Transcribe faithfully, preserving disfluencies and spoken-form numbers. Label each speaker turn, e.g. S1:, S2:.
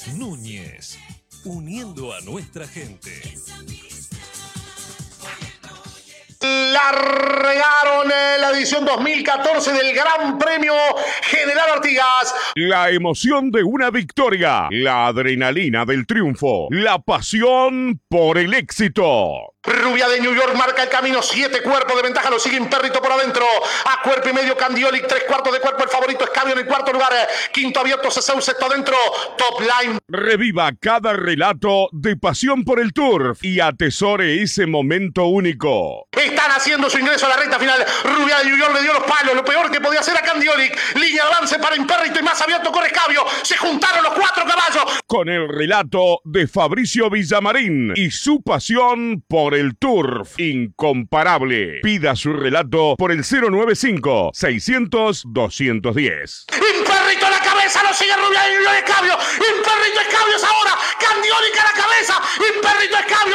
S1: Núñez, uniendo a nuestra gente.
S2: Largaron la edición dos mil catorce del Gran Premio General Artigas.
S3: La emoción de una victoria, la adrenalina del triunfo, la pasión por el éxito.
S2: Rubia de New York marca el camino, siete cuerpos de ventaja, lo sigue Imperrito por adentro, a cuerpo y medio Candiolic, tres cuartos de cuerpo, el favorito Escabio en el cuarto lugar, quinto abierto Ceseu, sexto adentro, top line.
S3: Reviva cada relato de pasión por el turf y atesore ese momento único.
S2: Están haciendo su ingreso a la recta final, Rubia de New York le dio los palos, lo peor que podía hacer a Candiolic, línea de avance para Imperrito y más abierto con Escabio, se juntaron los cuatro caballos.
S3: Con el relato de Fabricio Villamarín y su pasión por el turf incomparable. Pida su relato por el cero nueve cinco, seiscientos, doscientos diez.
S2: Imperrito a la cabeza, lo sigue Rubia de New York, Escabio, Imperrito Escabio es ahora, Candiolic a la cabeza, Imperrito Escabio.